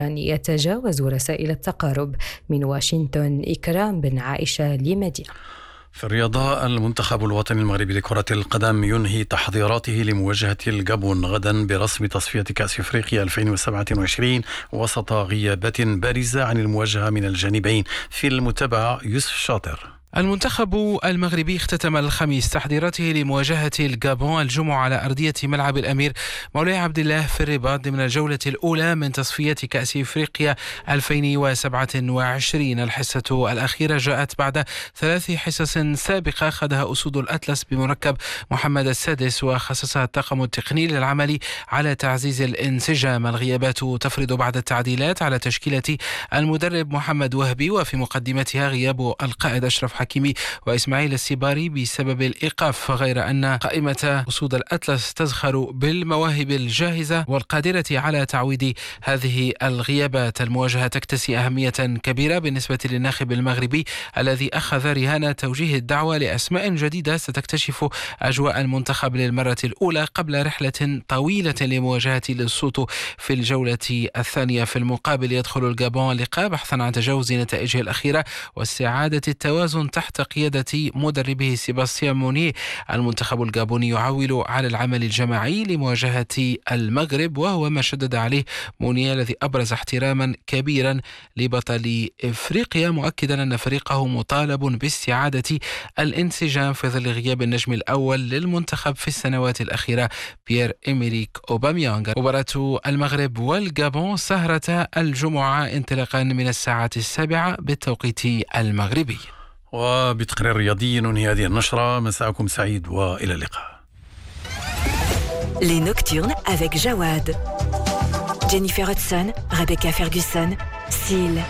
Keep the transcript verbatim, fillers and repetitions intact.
أن يتجاوز رسائل التقارب. من واشنطن، إكرام بن عائشة لمدينة. في الرياضة، المنتخب الوطني المغربي لكرة القدم ينهي تحضيراته لمواجهة الجابون غدا برسم تصفية كأس إفريقيا ألفين وسبعة وعشرين وسط غيابات بارزة عن المواجهة من الجانبين. في المتابعة يوسف شاطر. المنتخب المغربي اختتم الخميس تحضيراته لمواجهة الجابون الجمعة على أرضية ملعب الأمير مولاي عبد الله في الرباط ضمن الجولة الأولى من تصفية كأس إفريقيا ألفين وسبعة وعشرين. الحصة الأخيرة جاءت بعد ثلاث حصص سابقة خاضها أسود الأطلس بمركب محمد السادس، وخصصها الطاقم التقني للعمل على تعزيز الانسجام. الغيابات تفرض بعض التعديلات على تشكيلة المدرب محمد وهبي، وفي مقدمتها غياب القائد أشرف حكيمي وإسماعيل السباري بسبب الإيقاف، غير أن قائمة أسود الأطلس تزخر بالمواهب الجاهزة والقادرة على تعويض هذه الغيابات. المواجهة تكتسي أهمية كبيرة بالنسبة للناخب المغربي الذي أخذ رهان توجيه الدعوة لأسماء جديدة ستكتشف أجواء المنتخب للمرة الأولى قبل رحلة طويلة لمواجهة للصوت في الجولة الثانية. في المقابل، يدخل الجابون اللقاء بحثا عن تجاوز نتائجه الأخيرة واستعادة التوازن تحت قيادة مدربه سيباستيان موني. المنتخب الجابوني يعول على العمل الجماعي لمواجهة المغرب، وهو ما شدد عليه موني الذي أبرز احتراما كبيرا لبطل إفريقيا، مؤكدا أن فريقه مطالب باستعادة الانسجام في ظل غياب النجم الأول للمنتخب في السنوات الأخيرة بيير إمريك أوباميانغ. مباراة المغرب والجابون سهرة الجمعة انطلاقا من الساعة السابعة بالتوقيت المغربي. وبتقرير رياضي ننهي هذه النشرة. مساءكم سعيد وإلى اللقاء. Les Nocturnes avec Jawad, Jennifer Hudson, Rebecca Ferguson, Seal.